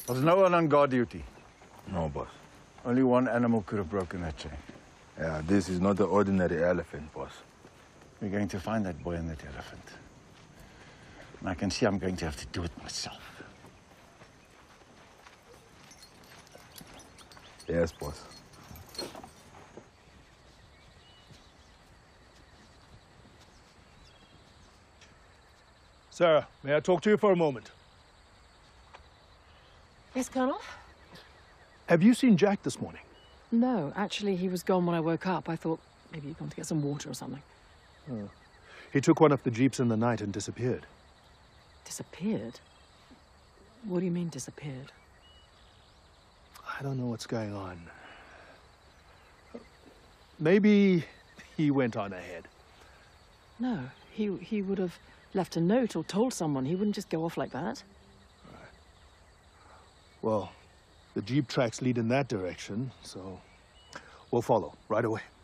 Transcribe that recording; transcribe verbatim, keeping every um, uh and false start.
Was no one on guard duty? No, boss. Only one animal could have broken that chain. Yeah, this is not an ordinary elephant, boss. We're going to find that boy and that elephant. And I can see I'm going to have to do it myself. Yes, boss. Sir, may I talk to you for a moment? Yes, Colonel? Have you seen Jack this morning? No, actually, he was gone when I woke up. I thought maybe he'd gone to get some water or something. Oh. He took one of the jeeps in the night and disappeared. Disappeared? What do you mean, disappeared? I don't know what's going on. Maybe he went on ahead. No, he, he would have left a note or told someone. He wouldn't just go off like that. Right. Well, the jeep tracks lead in that direction, so we'll follow right away.